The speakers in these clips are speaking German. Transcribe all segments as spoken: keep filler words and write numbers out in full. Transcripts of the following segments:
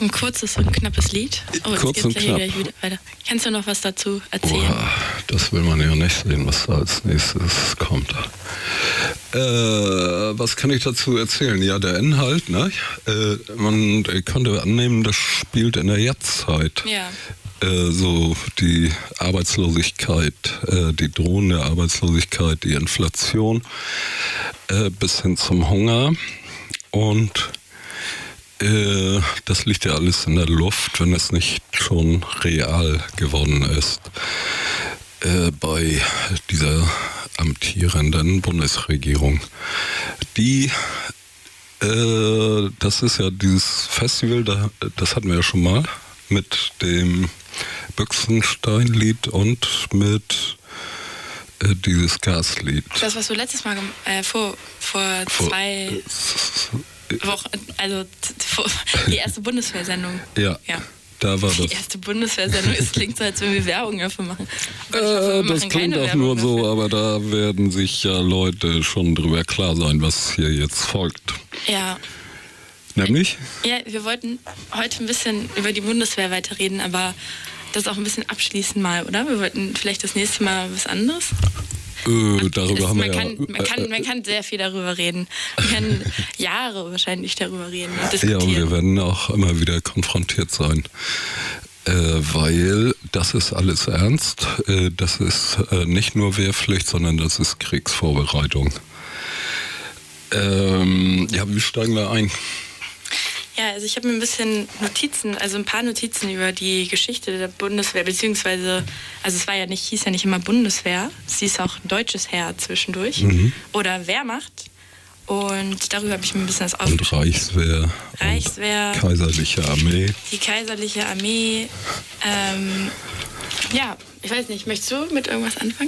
Ein kurzes und knappes Lied. Oh, jetzt Kurz geht's und gleich, knapp. gleich wieder weiter. Kannst du noch was dazu erzählen? Boah, das will man ja nicht sehen, was da als nächstes kommt. Äh, was kann ich dazu erzählen? Ja, der Inhalt, ne? Äh, man könnte annehmen, das spielt in der Jetztzeit. Ja. Äh, so die Arbeitslosigkeit, äh, die drohende Arbeitslosigkeit, die Inflation, äh, bis hin zum Hunger. Und äh, das liegt ja alles in der Luft, wenn es nicht schon real geworden ist. Äh, bei dieser amtierenden Bundesregierung. Die, äh, das ist ja dieses Festival, da, das hatten wir ja schon mal, mit dem Büchsenstein-Lied und mit äh, dieses Gaslied. Das, was du letztes Mal äh, vor, vor, vor zwei äh, Wochen, also vor, die erste Bundeswehrsendung. Ja. ja. Da war die das. erste Bundeswehrsendung, es klingt so, als wenn wir Werbung dafür machen. Gott, äh, hoffe, das klingt auch nur so, dafür. Aber da werden sich ja Leute schon drüber klar sein, was hier jetzt folgt. Ja. Nämlich? Ja, wir wollten heute ein bisschen über die Bundeswehr weiterreden, aber das auch ein bisschen abschließen mal, oder? Wir wollten vielleicht das nächste Mal was anderes. Äh, darüber es, haben man wir kann, ja... Man kann, man kann sehr viel darüber reden. Man kann Jahre wahrscheinlich darüber reden und diskutieren. Ja, und wir werden auch immer wieder konfrontiert sein. Äh, weil das ist alles ernst. Äh, das ist äh, nicht nur Wehrpflicht, sondern das ist Kriegsvorbereitung. Ähm, ja, wie steigen wir ein? Ja, also ich habe mir ein bisschen Notizen, also ein paar Notizen über die Geschichte der Bundeswehr, beziehungsweise, also es war ja nicht, hieß ja nicht immer Bundeswehr, es hieß auch deutsches Heer zwischendurch mhm. oder Wehrmacht und darüber habe ich mir ein bisschen was aufgeschrieben. Und Reichswehr, Reichswehr, und Kaiserliche Armee. Die Kaiserliche Armee, ähm, ja, ich weiß nicht, möchtest du mit irgendwas anfangen?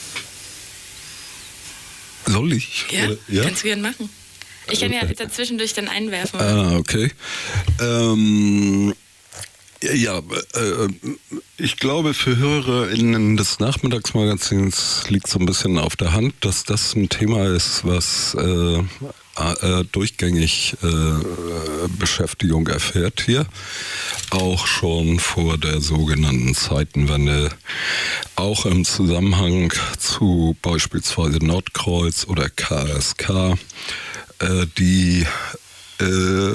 Soll ich? Ja, Oder, ja? Kannst du gerne machen. Ich kann ja dazwischendurch dann einwerfen. Ah, okay. Ähm, ja, äh, ich glaube, für HörerInnen des Nachmittagsmagazins liegt so ein bisschen auf der Hand, dass das ein Thema ist, was äh, äh, durchgängig äh, Beschäftigung erfährt hier. Auch schon vor der sogenannten Zeitenwende. Auch im Zusammenhang zu beispielsweise Nordkreuz oder K S K. Die äh,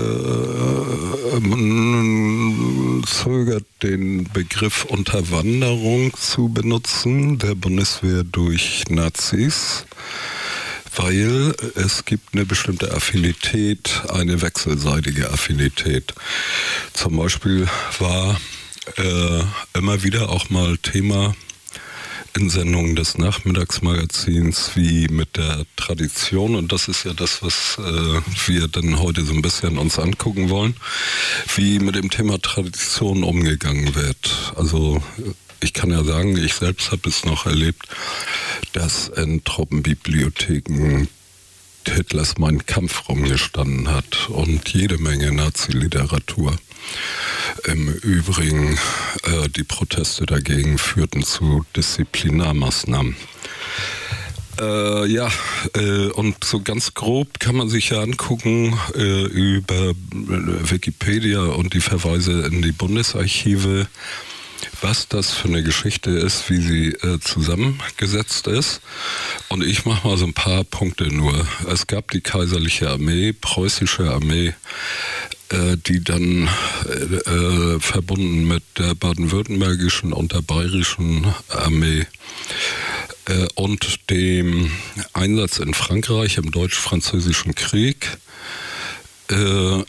man zögert, den Begriff Unterwanderung zu benutzen, der Bundeswehr durch Nazis, weil es gibt eine bestimmte Affinität, eine wechselseitige Affinität. Zum Beispiel war äh, immer wieder auch mal Thema in Sendungen des Nachmittagsmagazins, wie mit der Tradition, und das ist ja das, was äh, wir dann heute so ein bisschen uns angucken wollen, wie mit dem Thema Tradition umgegangen wird. Also ich kann ja sagen, ich selbst habe es noch erlebt, dass in Truppenbibliotheken Hitlers Mein Kampf rumgestanden hat und jede Menge Nazi-Literatur. Im Übrigen, äh, die Proteste dagegen führten zu Disziplinarmaßnahmen. Äh, ja, äh, und so ganz grob kann man sich ja angucken äh, über Wikipedia und die Verweise in die Bundesarchive, was das für eine Geschichte ist, wie sie äh, zusammengesetzt ist. Und ich mache mal so ein paar Punkte nur. Es gab die Kaiserliche Armee, Preußische Armee, äh, die dann äh, verbunden mit der baden-württembergischen und der bayerischen Armee äh, und dem Einsatz in Frankreich im Deutsch-Französischen Krieg äh,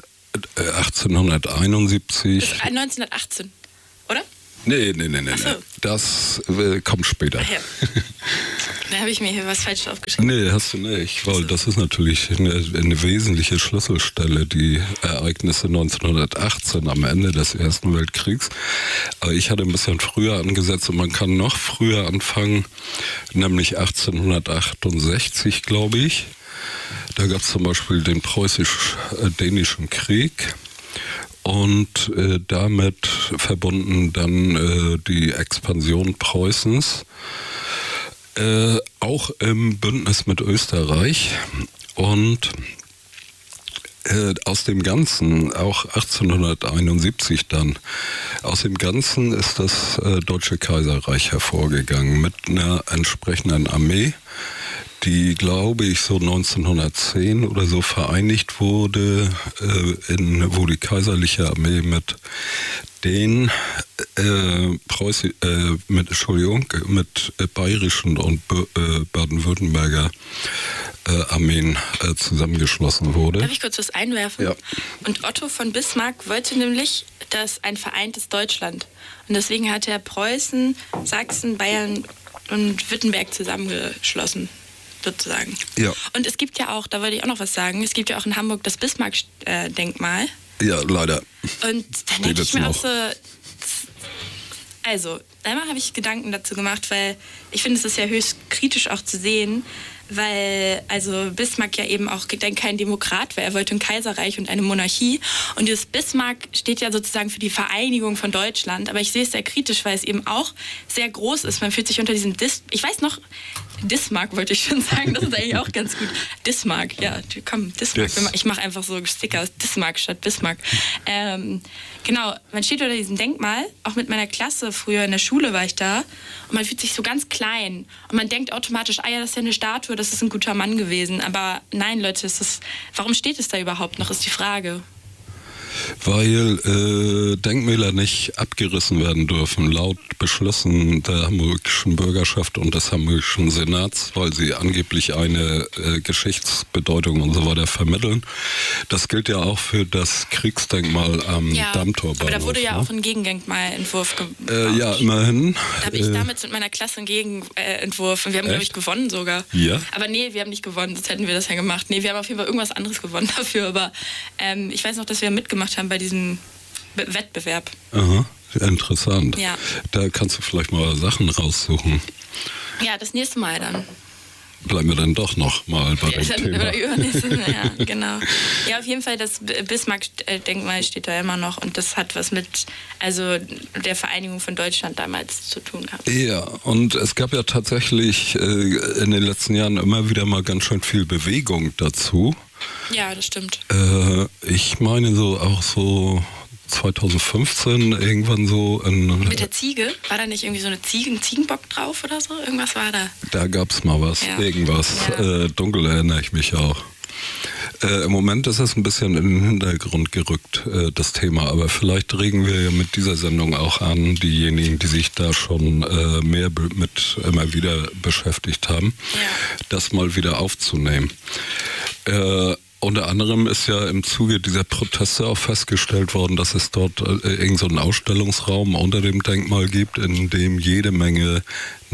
achtzehnhunderteinundsiebzig. Bis neunzehnhundertachtzehn. Oder? Nee, nee, nee, nee. So. Das äh, kommt später. Ach ja. Da habe ich mir hier was falsch aufgeschrieben. Nee, hast du nicht, weil das ist natürlich eine, eine wesentliche Schlüsselstelle, die Ereignisse neunzehnhundertachtzehn am Ende des Ersten Weltkriegs. Aber ich hatte ein bisschen früher angesetzt und man kann noch früher anfangen, nämlich achtzehnhundertachtundsechzig, glaube ich. Da gab es zum Beispiel den preußisch-dänischen Krieg. Und äh, damit verbunden dann äh, die Expansion Preußens, äh, auch im Bündnis mit Österreich. Und Äh, aus dem Ganzen, auch achtzehnhunderteinundsiebzig dann, aus dem Ganzen ist das äh, Deutsche Kaiserreich hervorgegangen mit einer entsprechenden Armee, die, glaube ich, so neunzehnhundertzehn oder so vereinigt wurde, äh, in, wo die kaiserliche Armee mit den äh, Preußi, äh, mit, Entschuldigung, mit äh, bayerischen und äh, Baden-Württemberger äh, Armeen äh, zusammengeschlossen wurde. Darf ich kurz was einwerfen? Ja. Und Otto von Bismarck wollte nämlich, dass ein vereintes Deutschland. Und deswegen hat er Preußen, Sachsen, Bayern und Württemberg zusammengeschlossen. Sozusagen. Ja. Und es gibt ja auch, da wollte ich auch noch was sagen, es gibt ja auch in Hamburg das Bismarck-Denkmal. Ja, leider. Und dann denke ich mir auch so, also, einmal habe ich Gedanken dazu gemacht, weil ich finde, es ist ja höchst kritisch auch zu sehen, weil also Bismarck ja eben auch kein Demokrat war. Er wollte ein Kaiserreich und eine Monarchie. Und dieses Bismarck steht ja sozusagen für die Vereinigung von Deutschland. Aber ich sehe es sehr kritisch, weil es eben auch sehr groß ist. Man fühlt sich unter diesem Dis... Ich weiß noch, Dismark wollte ich schon sagen. Das ist eigentlich auch ganz gut. Dismark, ja, komm, Dismark. Yes. Ich mache einfach so Sticker aus Dismark statt Bismarck. Ähm, genau, man steht unter diesem Denkmal. Auch mit meiner Klasse früher in der Schule war ich da. Und man fühlt sich so ganz klein. Und man denkt automatisch, ah ja, das ist ja eine Statue, das ist ein guter Mann gewesen. Aber nein, Leute, es ist, warum steht es da überhaupt noch, ist die Frage. Weil äh, Denkmäler nicht abgerissen werden dürfen, laut Beschlüssen der hamburgischen Bürgerschaft und des hamburgischen Senats, weil sie angeblich eine äh, Geschichtsbedeutung und so weiter vermitteln. Das gilt ja auch für das Kriegsdenkmal am ja, Dammtorbahnhof. Aber da wurde ja ne? auch ein Gegendenkmalentwurf gebaut. Äh, ja, immerhin. Da habe ich äh, damals mit meiner Klasse einen Gegenentwurf und wir haben, glaube ich, gewonnen sogar. Ja? Aber nee, wir haben nicht gewonnen, sonst hätten wir das ja gemacht. Nee, wir haben auf jeden Fall irgendwas anderes gewonnen dafür, aber ähm, ich weiß noch, dass wir mitgemacht haben bei diesem Be- Wettbewerb. Aha, interessant. Ja. Da kannst du vielleicht mal Sachen raussuchen. Ja, das nächste Mal dann. Bleiben wir dann doch noch mal bei dem Ja, Thema. oder übernächste, ja, genau. Ja, auf jeden Fall, das Bismarck-Denkmal steht da immer noch und das hat was mit also der Vereinigung von Deutschland damals zu tun gehabt. Ja, und es gab ja tatsächlich äh, in den letzten Jahren immer wieder mal ganz schön viel Bewegung dazu. Ja, das stimmt. Äh, ich meine so auch so zweitausendfünfzehn irgendwann so. In, Mit der Ziege? War da nicht irgendwie so eine Ziege, ein Ziegenbock drauf oder so? Irgendwas war da. Da gab es mal was, ja. irgendwas. Ja. Äh, dunkel erinnere ich mich auch. Äh, Im Moment ist es ein bisschen in den Hintergrund gerückt, äh, das Thema. Aber vielleicht regen wir mit dieser Sendung auch an, diejenigen, die sich da schon äh, mehr be- mit immer wieder beschäftigt haben, Ja. das mal wieder aufzunehmen. Äh, Unter anderem ist ja im Zuge dieser Proteste auch festgestellt worden, dass es dort äh, irgend so einen Ausstellungsraum unter dem Denkmal gibt, in dem jede Menge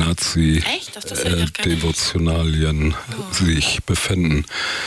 Nazi-Devotionalien äh, oh. sich befinden.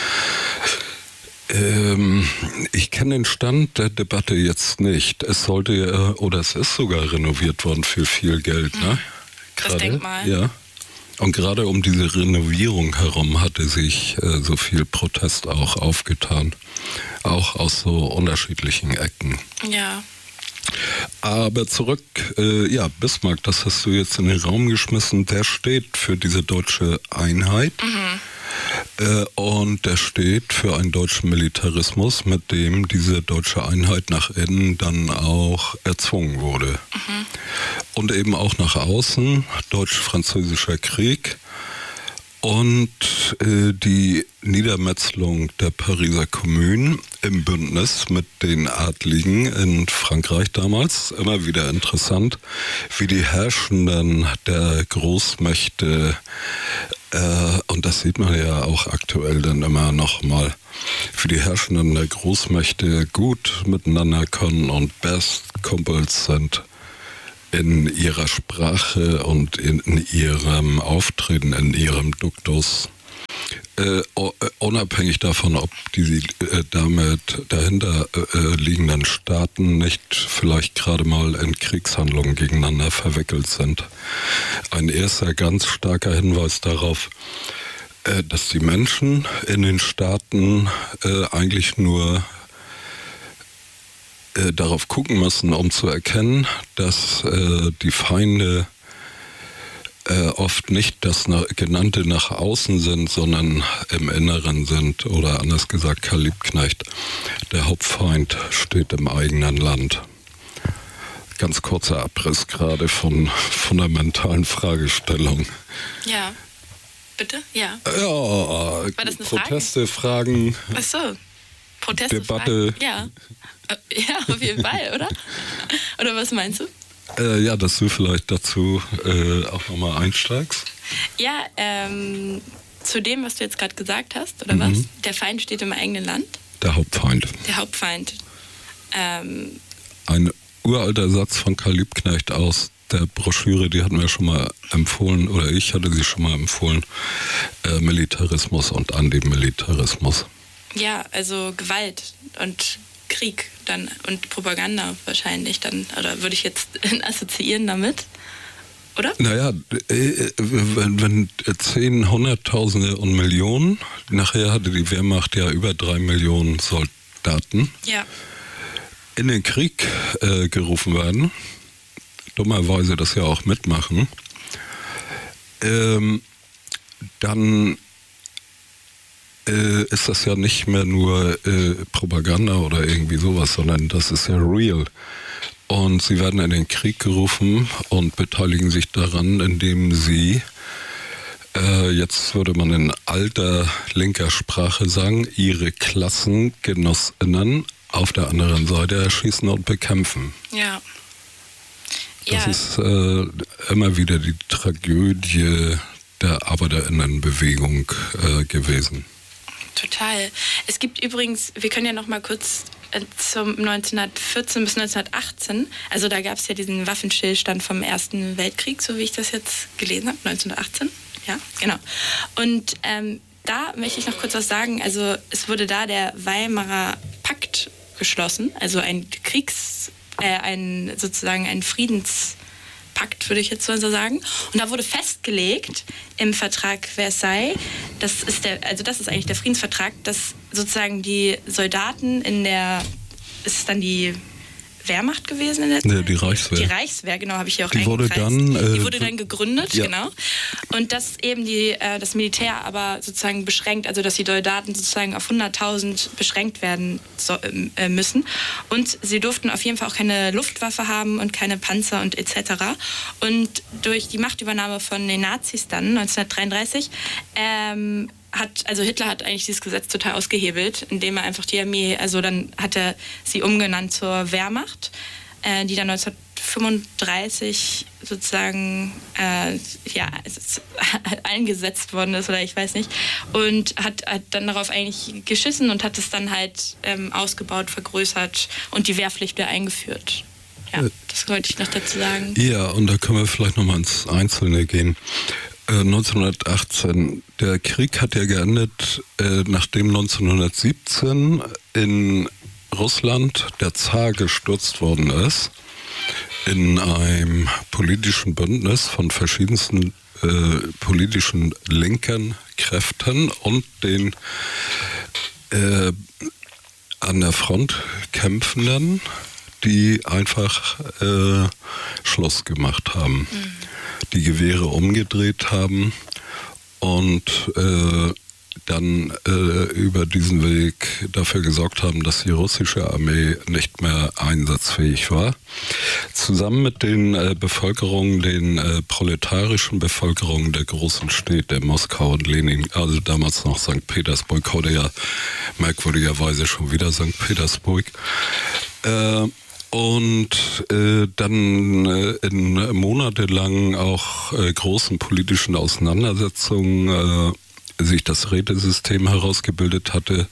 Ähm, ich kenne den Stand der Debatte jetzt nicht. Es sollte ja, oder es ist sogar renoviert worden für viel Geld, ne? Das Denkmal? Ja. Und gerade um diese Renovierung herum hatte sich äh, so viel Protest auch aufgetan. Auch aus so unterschiedlichen Ecken. Ja. Aber zurück, äh, ja, Bismarck, das hast du jetzt in den Raum geschmissen, der steht für diese deutsche Einheit. Mhm. Äh, und der steht für einen deutschen Militarismus, mit dem diese deutsche Einheit nach innen dann auch erzwungen wurde. Mhm. Und eben auch nach außen, Deutsch-Französischer Krieg und äh, die Niedermetzelung der Pariser Kommune im Bündnis mit den Adligen in Frankreich damals. Immer wieder interessant, wie die Herrschenden der Großmächte, äh, und das sieht man ja auch aktuell dann immer noch mal, wie die Herrschenden der Großmächte gut miteinander können und Best Kumpels sind in ihrer Sprache und in, in ihrem Auftreten, in ihrem Duktus. Äh, unabhängig davon, ob die äh, damit dahinter äh, liegenden Staaten nicht vielleicht gerade mal in Kriegshandlungen gegeneinander verwickelt sind. Ein erster ganz starker Hinweis darauf, äh, dass die Menschen in den Staaten äh, eigentlich nur äh, darauf gucken müssen, um zu erkennen, dass äh, die Feinde äh, oft nicht das na- genannte nach außen sind, sondern im Inneren sind. Oder anders gesagt, Karl Liebknecht, der Hauptfeind, steht im eigenen Land. Ganz kurzer Abriss gerade von fundamentalen Fragestellungen. Ja, bitte? Ja. Ja, War das eine Proteste, Frage? Fragen. Ach so. Proteste, Debatte. Fragen. Ja. Ja, auf jeden Fall, oder? Oder was meinst du? Äh, ja, dass du vielleicht dazu äh, auch nochmal einsteigst. Ja, ähm, zu dem, was du jetzt gerade gesagt hast, oder Mhm. was? Der Feind steht im eigenen Land? Der Hauptfeind. Der Hauptfeind. Ähm, Ein uralter Satz von Karl Liebknecht aus der Broschüre, die hatten wir schon mal empfohlen, oder ich hatte sie schon mal empfohlen, äh, Militarismus und Antimilitarismus. ja, also Gewalt und Krieg dann und Propaganda wahrscheinlich dann, oder würde ich jetzt assoziieren damit, oder? Naja, äh, wenn, wenn zehn, Hunderttausende und Millionen, nachher hatte die Wehrmacht ja über drei Millionen Soldaten, Ja. in den Krieg äh, gerufen werden, dummerweise das ja auch mitmachen, ähm, dann äh, ist das ja nicht mehr nur äh, Propaganda oder irgendwie sowas, sondern das ist ja real. Und sie werden in den Krieg gerufen und beteiligen sich daran, indem sie, äh, jetzt würde man in alter linker Sprache sagen, ihre Klassengenossinnen auf der anderen Seite erschießen und bekämpfen. Ja. Das Ja. ist äh, immer wieder die Tragödie der Arbeiterinnenbewegung äh, gewesen. Total. Es gibt übrigens, wir können ja noch mal kurz äh, zum neunzehnhundertvierzehn bis neunzehnhundertachtzehn, also da gab es ja diesen Waffenstillstand vom Ersten Weltkrieg, so wie ich das jetzt gelesen habe, neunzehnhundertachtzehn, ja, genau. Und ähm, da möchte ich noch kurz was sagen, also es wurde da der Weimarer Pakt geschlossen, also ein Kriegs, äh, ein sozusagen ein Friedens Pakt, würde ich jetzt so sagen. Und da wurde festgelegt im Vertrag Versailles, das ist der, also das ist eigentlich der Friedensvertrag, dass sozusagen die Soldaten in der, ist es dann die Wehrmacht gewesen in der Zeit? Ja, die Reichswehr. Die Reichswehr, genau, habe ich hier auch Die wurde eingekreist. dann, äh, die wurde dann gegründet, ja. genau. Und dass eben die, äh, das Militär aber sozusagen beschränkt, also dass die Soldaten sozusagen auf hunderttausend beschränkt werden so, äh, müssen. Und sie durften auf jeden Fall auch keine Luftwaffe haben und keine Panzer und et cetera. Und durch die Machtübernahme von den Nazis dann neunzehnhundertdreiunddreißig ähm, hat, also Hitler hat eigentlich dieses Gesetz total ausgehebelt, indem er einfach die Armee, also dann hat er sie umgenannt zur Wehrmacht, äh, die dann neunzehnhundertfünfunddreißig sozusagen äh, ja, es ist eingesetzt worden ist oder ich weiß nicht, und hat, hat dann darauf eigentlich geschissen und hat es dann halt ähm, ausgebaut, vergrößert und die Wehrpflicht wieder eingeführt. Ja, das wollte ich noch dazu sagen. Ja, und da können wir vielleicht nochmal ins Einzelne gehen. neunzehnhundertachtzehn, der Krieg hat ja geendet, äh, nachdem neunzehnhundertsiebzehn in Russland der Zar gestürzt worden ist, in einem politischen Bündnis von verschiedensten äh, politischen linken Kräften und den äh, an der Front kämpfenden, die einfach äh, Schluss gemacht haben. Mhm. Die Gewehre umgedreht haben und äh, dann äh, über diesen Weg dafür gesorgt haben, dass die russische Armee nicht mehr einsatzfähig war. Zusammen mit den äh, Bevölkerungen, den äh, proletarischen Bevölkerungen der großen Städte, Moskau und Lenin, also damals noch Sankt Petersburg, heute ja merkwürdigerweise schon wieder Sankt Petersburg, äh, und äh, dann äh, in monatelang auch äh, großen politischen Auseinandersetzungen äh, sich das Rätesystem herausgebildet hatte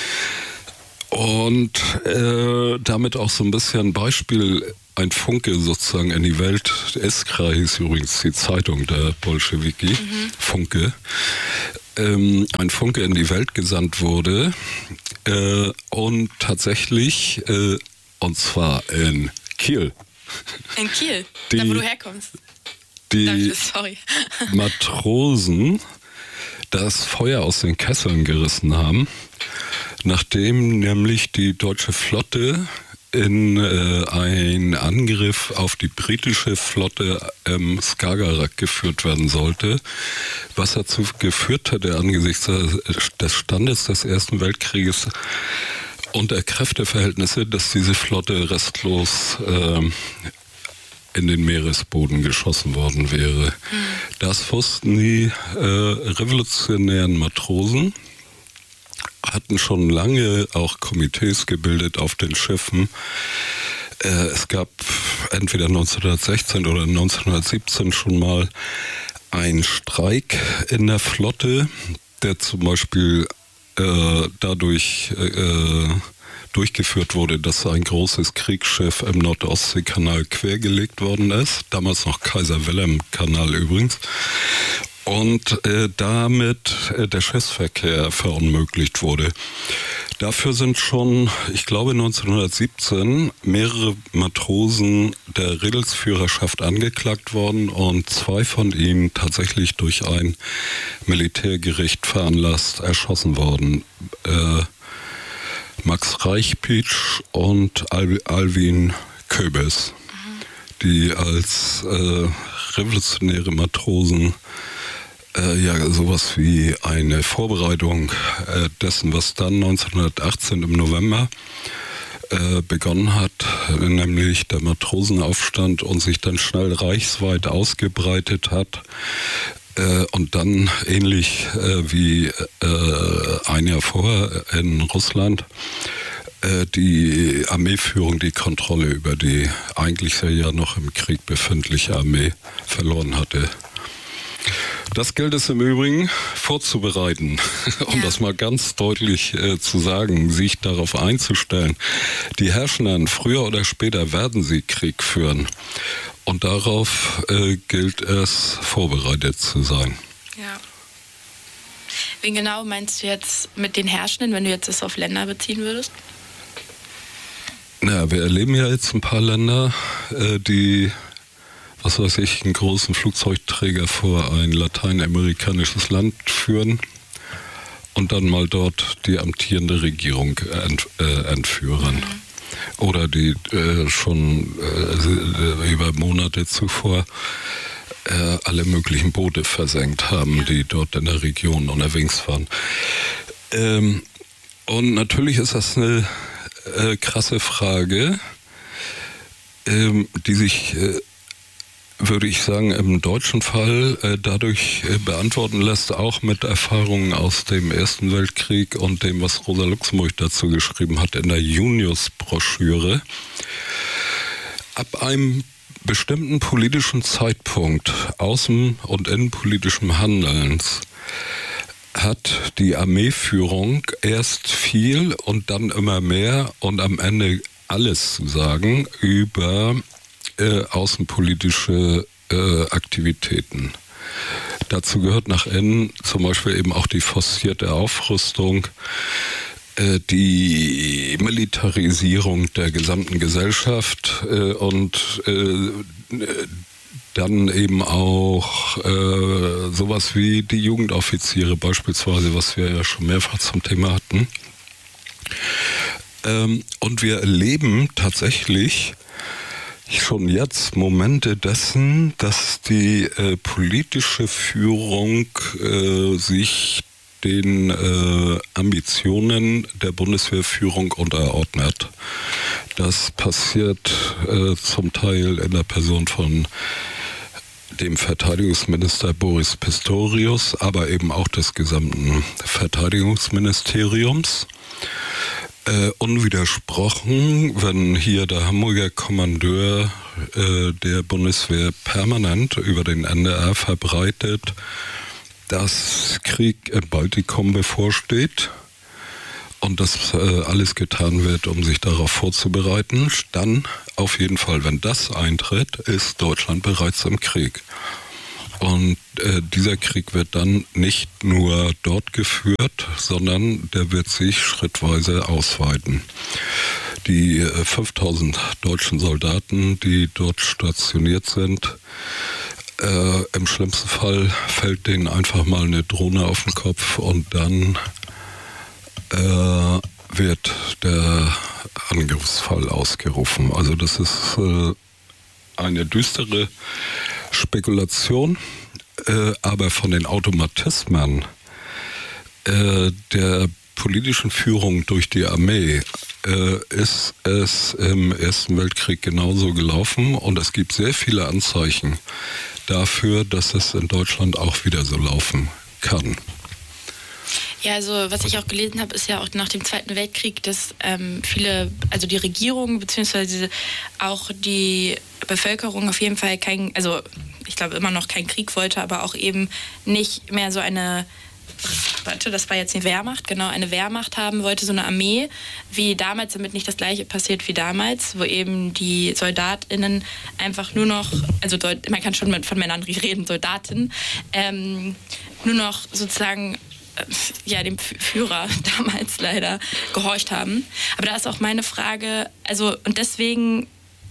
und äh, damit auch so ein bisschen Beispiel, ein Funke sozusagen in die Welt, Iskra hieß übrigens die Zeitung der Bolschewiki, mhm. Funke, ähm, ein Funke in die Welt gesandt wurde äh, und tatsächlich äh, und zwar in Kiel. In Kiel, die, da wo du herkommst. Die Sorry. Matrosen das Feuer aus den Kesseln gerissen haben, nachdem nämlich die deutsche Flotte in äh, ein Angriff auf die britische Flotte im Skagerrak geführt werden sollte, was dazu geführt hatte, angesichts des Standes des Ersten Weltkrieges und der Kräfteverhältnisse, dass diese Flotte restlos äh, in den Meeresboden geschossen worden wäre. Mhm. Das wussten die äh, revolutionären Matrosen, hatten schon lange auch Komitees gebildet auf den Schiffen. Äh, es gab entweder neunzehnhundertsechzehn oder neunzehnhundertsiebzehn schon mal einen Streik in der Flotte, der zum Beispiel äh, dadurch äh, durchgeführt wurde, dass ein großes Kriegsschiff im Nordostseekanal quergelegt worden ist, damals noch Kaiser-Wilhelm-Kanal übrigens, und äh, damit äh, der Schiffsverkehr verunmöglicht wurde. Dafür sind schon, ich glaube neunzehnhundertsiebzehn, mehrere Matrosen der Redelsführerschaft angeklagt worden und zwei von ihnen tatsächlich durch ein Militärgericht veranlasst erschossen worden. Äh, Max Reichpietsch und Al- Alwin Köbes, die als äh, revolutionäre Matrosen äh, ja sowas wie eine Vorbereitung äh, dessen, was dann neunzehnhundertachtzehn im November äh, begonnen hat, nämlich der Matrosenaufstand und sich dann schnell reichsweit ausgebreitet hat. Äh, und dann ähnlich äh, wie äh, ein Jahr vorher in Russland äh, die Armeeführung die Kontrolle über die eigentlich ja noch im Krieg befindliche Armee verloren hatte. Das gilt es im Übrigen vorzubereiten, um ja. das mal ganz deutlich äh, zu sagen, sich darauf einzustellen. Die Herrschenden, früher oder später werden sie Krieg führen. Und darauf äh, gilt es, vorbereitet zu sein. Ja. Wen genau meinst du jetzt mit den Herrschenden, wenn du jetzt das auf Länder beziehen würdest? Na, wir erleben ja jetzt ein paar Länder, äh, die, was weiß ich, einen großen Flugzeugträger vor ein lateinamerikanisches Land führen und dann mal dort die amtierende Regierung ent, äh, entführen. Mhm. Oder die äh, schon äh, über Monate zuvor äh, alle möglichen Boote versenkt haben, ja. die dort in der Region unterwegs waren. Ähm, und natürlich ist das eine äh, krasse Frage, ähm, die sich, äh, würde ich sagen, im deutschen Fall äh, dadurch äh, beantworten lässt, auch mit Erfahrungen aus dem Ersten Weltkrieg und dem, was Rosa Luxemburg dazu geschrieben hat in der Junius-Broschüre. Ab einem bestimmten politischen Zeitpunkt außen- und innenpolitischem Handelns hat die Armeeführung erst viel und dann immer mehr und am Ende alles zu sagen über Äh, außenpolitische äh, Aktivitäten. Dazu gehört nach innen zum Beispiel eben auch die forcierte Aufrüstung, äh, die Militarisierung der gesamten Gesellschaft äh, und äh, dann eben auch äh, sowas wie die Jugendoffiziere beispielsweise, was wir ja schon mehrfach zum Thema hatten. Ähm, und wir erleben tatsächlich schon jetzt Momente dessen, dass die äh, politische Führung äh, sich den äh, Ambitionen der Bundeswehrführung unterordnet. Das passiert äh, zum Teil in der Person von dem Verteidigungsminister Boris Pistorius, aber eben auch des gesamten Verteidigungsministeriums. Äh, unwidersprochen, wenn hier der Hamburger Kommandeur äh, der Bundeswehr permanent über den N D R verbreitet, dass Krieg im Baltikum bevorsteht und dass äh, alles getan wird, um sich darauf vorzubereiten, dann auf jeden Fall, wenn das eintritt, ist Deutschland bereits im Krieg. Und äh, dieser Krieg wird dann nicht nur dort geführt, sondern der wird sich schrittweise ausweiten. Die äh, fünftausend deutschen Soldaten, die dort stationiert sind, äh, im schlimmsten Fall fällt denen einfach mal eine Drohne auf den Kopf und dann äh, wird der Angriffsfall ausgerufen. Also das ist äh, eine düstere Spekulation, äh, aber von den Automatismen äh, der politischen Führung durch die Armee äh, ist es im Ersten Weltkrieg genauso gelaufen und es gibt sehr viele Anzeichen dafür, dass es in Deutschland auch wieder so laufen kann. Ja, also was ich auch gelesen habe, ist ja auch nach dem Zweiten Weltkrieg, dass ähm, viele, also die Regierung beziehungsweise auch die Bevölkerung auf jeden Fall kein, also ich glaube immer noch keinen Krieg wollte, aber auch eben nicht mehr so eine, warte, das war jetzt die Wehrmacht, genau, eine Wehrmacht haben wollte, so eine Armee, wie damals, damit nicht das Gleiche passiert wie damals, wo eben die SoldatInnen einfach nur noch, also man kann schon mit, von Männern reden, Soldatinnen, ähm, nur noch sozusagen ja, dem Führer damals leider gehorcht haben. Aber da ist auch meine Frage, also und deswegen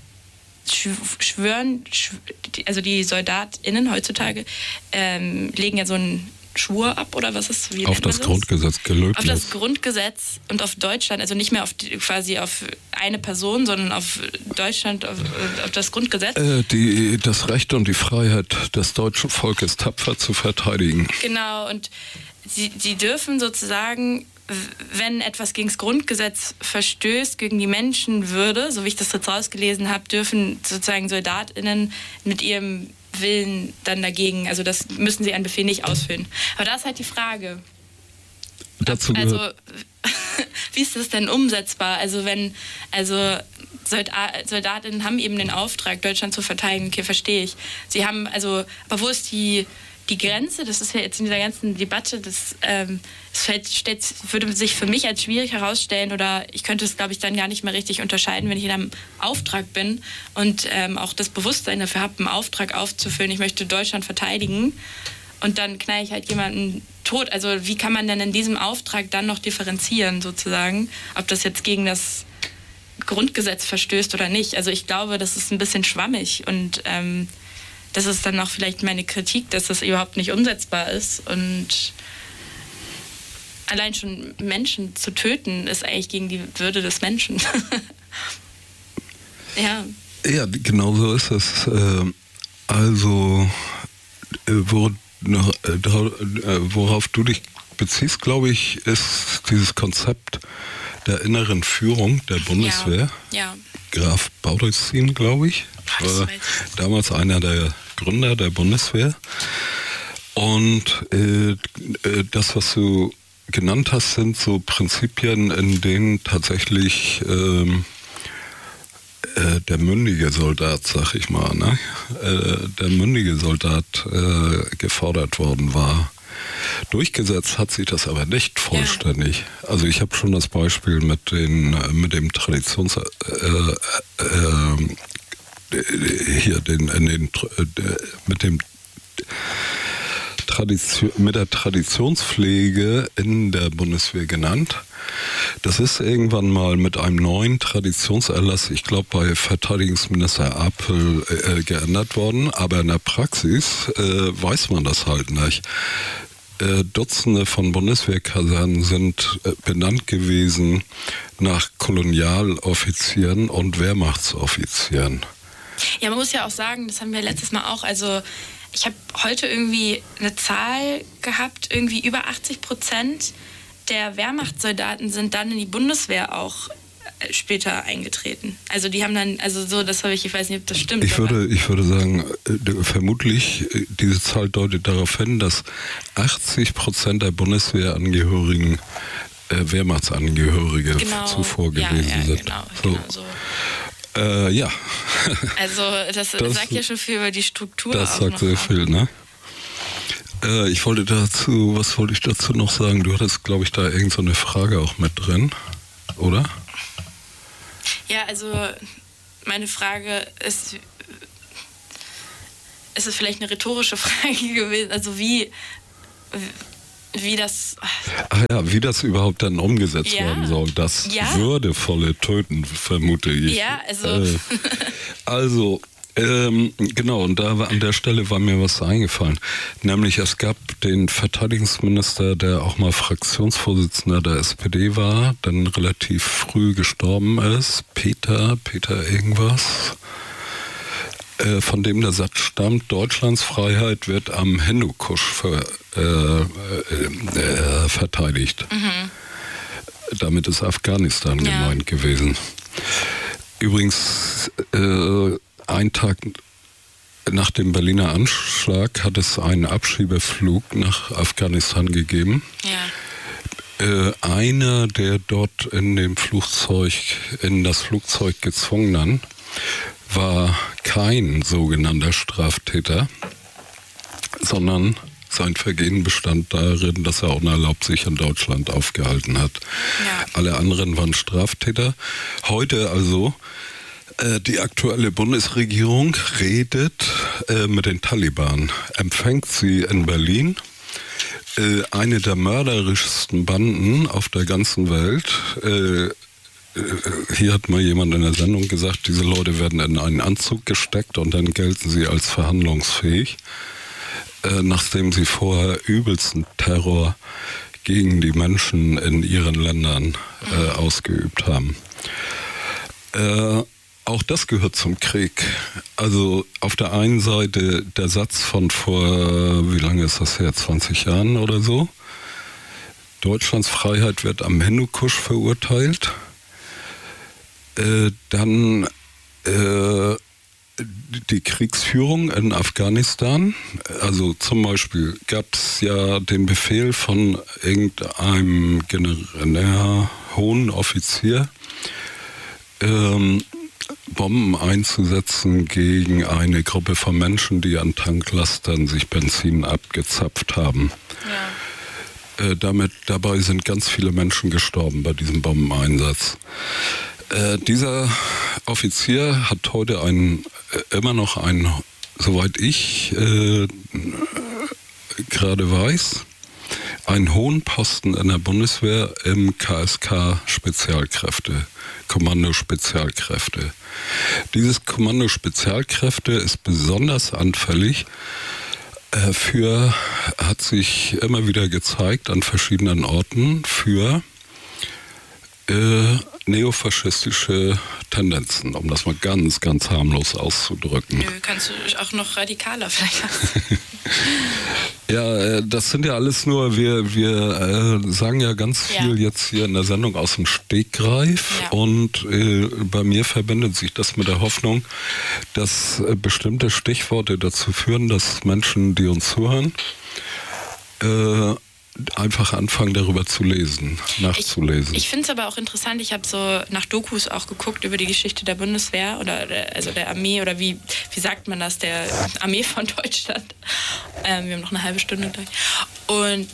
schwören, also die SoldatInnen heutzutage ähm, legen ja so einen Schwur ab, oder was ist? Wie auf das, das Grundgesetz gelöst. Auf das Grundgesetz und auf Deutschland, also nicht mehr auf die, quasi auf eine Person, sondern auf Deutschland, auf, auf das Grundgesetz. Äh, die, das Recht und die Freiheit des deutschen Volkes tapfer zu verteidigen. Genau, und sie, sie dürfen sozusagen, wenn etwas gegen das Grundgesetz verstößt, gegen die Menschenwürde, so wie ich das jetzt rausgelesen habe, dürfen sozusagen SoldatInnen mit ihrem Willen dann dagegen, also das müssen sie einen Befehl nicht ausführen. Aber da ist halt die Frage, dazu also wie ist das denn umsetzbar? Also wenn, also Soldatinnen haben eben den Auftrag, Deutschland zu verteidigen, okay, verstehe ich. Sie haben, also, aber wo ist die Die Grenze, das ist ja jetzt in dieser ganzen Debatte, das, ähm, das fällt, stellt, würde sich für mich als schwierig herausstellen oder ich könnte es, glaube ich, dann gar nicht mehr richtig unterscheiden, wenn ich in einem Auftrag bin und ähm, auch das Bewusstsein dafür habe, einen Auftrag aufzufüllen, ich möchte Deutschland verteidigen und dann knall ich halt jemanden tot. Also wie kann man denn in diesem Auftrag dann noch differenzieren sozusagen, ob das jetzt gegen das Grundgesetz verstößt oder nicht. Also ich glaube, das ist ein bisschen schwammig und ähm, das ist dann auch vielleicht meine Kritik, dass das überhaupt nicht umsetzbar ist. Und allein schon Menschen zu töten, ist eigentlich gegen die Würde des Menschen. ja. Ja, genau so ist es. Also, worauf du dich beziehst, glaube ich, ist dieses Konzept der inneren Führung der Bundeswehr. Ja, ja. Graf Baudissin, glaube ich, war damals einer der Gründer der Bundeswehr. Und äh, das, was du genannt hast, sind so Prinzipien, in denen tatsächlich ähm, äh, der mündige Soldat, sag ich mal, ne? äh, der mündige Soldat äh, gefordert worden war. Durchgesetzt hat sich das aber nicht vollständig. Ja. Also ich habe schon das Beispiel mit den mit dem Traditions äh, äh, hier den, in den mit dem Tradition, mit der Traditionspflege in der Bundeswehr genannt. Das ist irgendwann mal mit einem neuen Traditionserlass, ich glaube bei Verteidigungsminister Apel, äh, geändert worden, aber in der Praxis äh, weiß man das halt nicht. Dutzende von Bundeswehrkasernen sind benannt gewesen nach Kolonialoffizieren und Wehrmachtsoffizieren. Ja, man muss ja auch sagen, das haben wir letztes Mal auch, also ich habe heute irgendwie eine Zahl gehabt, irgendwie über achtzig Prozent der Wehrmachtssoldaten sind dann in die Bundeswehr auch später eingetreten. Also die haben dann, also so, das habe ich, ich weiß nicht, ob das stimmt. Ich würde, ich würde sagen, vermutlich, diese Zahl deutet darauf hin, dass achtzig Prozent der Bundeswehrangehörigen äh, Wehrmachtsangehörige genau, zuvor ja, gewesen ja, sind. Genau, so. genau so. Äh, ja. Also das, das sagt ja schon viel über die Struktur. Das sagt sehr viel, ne? Äh, ich wollte dazu, was wollte ich dazu noch sagen? Du hattest, glaube ich, da irgend so eine Frage auch mit drin, oder? Ja, also meine Frage ist, ist es vielleicht eine rhetorische Frage gewesen, also wie, wie das... Ach ja, wie das überhaupt dann umgesetzt ja. werden soll, das ja. würdevolle Töten, vermute ich. Ja, also... Äh, also, Ähm, genau, und da war, an der Stelle war mir was eingefallen. Nämlich es gab den Verteidigungsminister, der auch mal Fraktionsvorsitzender der S P D war, dann relativ früh gestorben ist, Peter, Peter irgendwas, äh, von dem der Satz stammt, Deutschlands Freiheit wird am Hindukusch ver, äh, äh, äh, verteidigt. Mhm. Damit ist Afghanistan ja. gemeint gewesen. Übrigens, äh, ein Tag nach dem Berliner Anschlag hat es einen Abschiebeflug nach Afghanistan gegeben. Ja. Äh, einer, der dort in dem Flugzeug, in das Flugzeug gezwungen war kein sogenannter Straftäter, sondern sein Vergehen bestand darin, dass er unerlaubt sich in Deutschland aufgehalten hat. Ja. Alle anderen waren Straftäter. Heute also äh, die aktuelle Bundesregierung redet äh, mit den Taliban, empfängt sie in Berlin. Äh, eine der mörderischsten Banden auf der ganzen Welt. Äh, Hier hat mal jemand in der Sendung gesagt, diese Leute werden in einen Anzug gesteckt und dann gelten sie als verhandlungsfähig, äh, nachdem sie vorher übelsten Terror gegen die Menschen in ihren Ländern äh, ausgeübt haben. Äh, auch das gehört zum Krieg. Also auf der einen Seite der Satz von vor, wie lange ist das her, zwanzig Jahren oder so, Deutschlands Freiheit wird am Hindukusch verurteilt. Äh, dann äh, die Kriegsführung in Afghanistan. Also zum Beispiel gab es ja den Befehl von irgendeinem General, hohen Offizier, ähm, Bomben einzusetzen gegen eine Gruppe von Menschen, die an Tanklastern sich Benzin abgezapft haben. Ja. Äh, damit, dabei sind ganz viele Menschen gestorben bei diesem Bombeneinsatz. Äh, dieser Offizier hat heute einen, äh, immer noch einen, soweit ich äh, gerade weiß, einen hohen Posten in der Bundeswehr im K S K Spezialkräfte, Kommando Spezialkräfte. Dieses Kommando Spezialkräfte ist besonders anfällig äh, für, hat sich immer wieder gezeigt an verschiedenen Orten, für äh, neofaschistische Tendenzen, um das mal ganz, ganz harmlos auszudrücken. Nö, kannst du auch noch radikaler vielleicht. Ja, das sind ja alles nur, wir, wir äh, sagen ja ganz viel ja. jetzt hier in der Sendung aus dem Stegreif ja. und äh, bei mir verbindet sich das mit der Hoffnung, dass äh, bestimmte Stichworte dazu führen, dass Menschen, die uns zuhören, äh, einfach anfangen, darüber zu lesen, nachzulesen. Ich, ich finde es aber auch interessant, ich habe so nach Dokus auch geguckt über die Geschichte der Bundeswehr oder der, also der Armee oder wie, wie sagt man das, der Armee von Deutschland. Ähm, wir haben noch eine halbe Stunde gleich. Und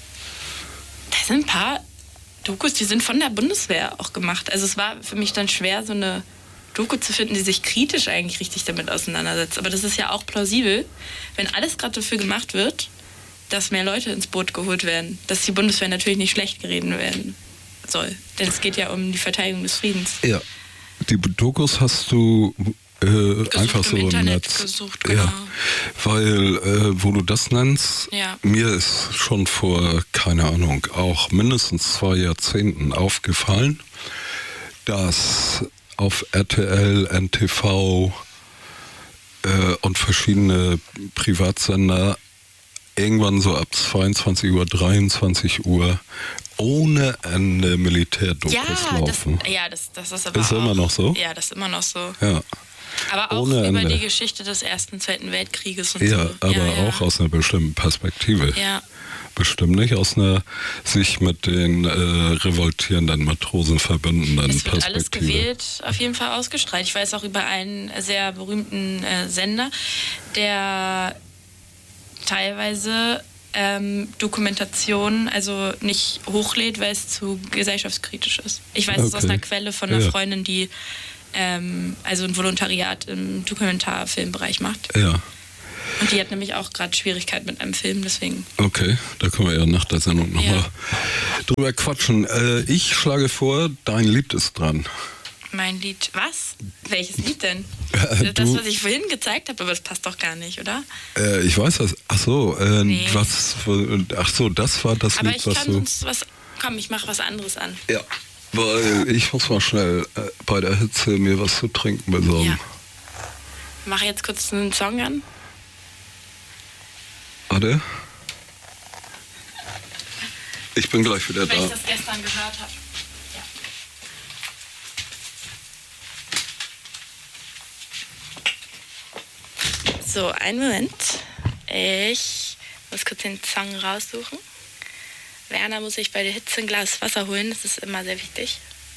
da sind ein paar Dokus, die sind von der Bundeswehr auch gemacht. Also es war für mich dann schwer, so eine Doku zu finden, die sich kritisch eigentlich richtig damit auseinandersetzt. Aber das ist ja auch plausibel, wenn alles gerade dafür gemacht wird, dass mehr Leute ins Boot geholt werden, dass die Bundeswehr natürlich nicht schlecht geredet werden soll. Denn es geht ja um die Verteidigung des Friedens. Ja, die Dokus hast du äh, gesucht, einfach so im Internet Netz. gesucht, genau. Ja, weil, äh, wo du das nennst, ja. mir ist schon vor, keine Ahnung, auch mindestens zwei Jahrzehnten aufgefallen, dass auf R T L, N T V äh, und verschiedene Privatsender irgendwann so ab zweiundzwanzig Uhr, dreiundzwanzig Uhr ohne Ende Militärdokus ja, laufen. Das, ja, das, das ist aber ist auch, immer noch so? Ja, das ist immer noch so. Ja. Aber auch ohne über Ende. Die Geschichte des Ersten, Zweiten Weltkrieges und ja, so. Aber ja, ja. auch aus einer bestimmten Perspektive. Ja. Bestimmt nicht aus einer sich mit den äh, revoltierenden Matrosen verbündenden es wird Perspektive. Alles gewählt, auf jeden Fall ausgestrahlt. Ich weiß auch über einen sehr berühmten äh, Sender, der teilweise ähm, Dokumentationen also nicht hochlädt, weil es zu gesellschaftskritisch ist. Ich weiß es okay. aus einer Quelle von einer ja. Freundin, die ähm, also ein Volontariat im Dokumentarfilmbereich macht. Ja. Und die hat nämlich auch gerade Schwierigkeiten mit einem Film, deswegen. Okay, da können wir ja nach der Sendung nochmal ja. drüber quatschen. Äh, ich schlage vor, dein Lied ist dran. Mein Lied. Was? Welches Lied denn? Äh, das, du- was ich vorhin gezeigt habe, aber das passt doch gar nicht, oder? Äh, ich weiß das. Ach so, äh, Nee. was? Ach so, das war das Aber Lied, ich was kann du. sonst was. Komm, ich mache was anderes an. Ja. Weil ich muss mal schnell äh, bei der Hitze mir was zu trinken besorgen. Ja. Mach jetzt kurz einen Song an. Warte. Ich bin gleich wieder Weil ich da. das gestern gehört habe. Ja. So, einen Moment. Ich muss kurz den Song raussuchen. Werner muss sich bei der Hitze ein Glas Wasser holen. Das ist immer sehr wichtig.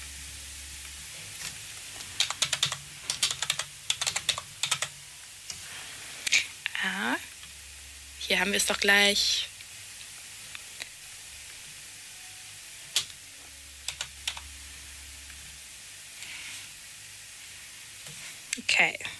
Ah, hier haben wir es doch gleich. Okay.